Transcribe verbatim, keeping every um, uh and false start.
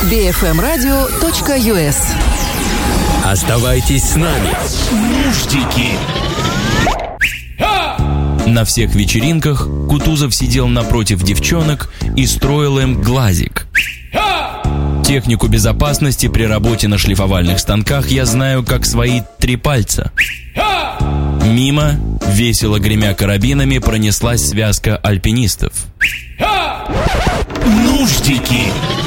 би эф эм радио точка ю эс. Оставайтесь с нами. Нуждики. На всех вечеринках Кутузов сидел напротив девчонок и строил им глазик. Технику безопасности при работе на шлифовальных станках я знаю как свои три пальца. Мимо, весело гремя карабинами, пронеслась связка альпинистов. Нуждики.